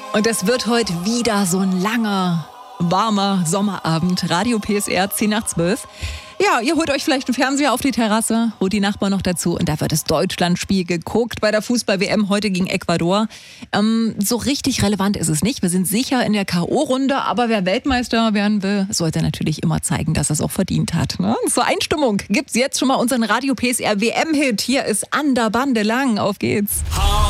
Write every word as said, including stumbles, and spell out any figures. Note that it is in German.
Und es wird heute wieder so ein langer, warmer Sommerabend. Radio P S R, zehn nach zwölf. Ja, ihr holt euch vielleicht einen Fernseher auf die Terrasse, holt die Nachbarn noch dazu und da wird das Deutschlandspiel geguckt bei der Fußball-W M heute gegen Ecuador. Ähm, so richtig relevant ist es nicht. Wir sind sicher in der K O-Runde, aber wer Weltmeister werden will, sollte natürlich immer zeigen, dass er es auch verdient hat. Ne? Zur Einstimmung gibt's jetzt schon mal unseren Radio P S R W M-Hit. Hier ist An der Bande lang. Auf geht's.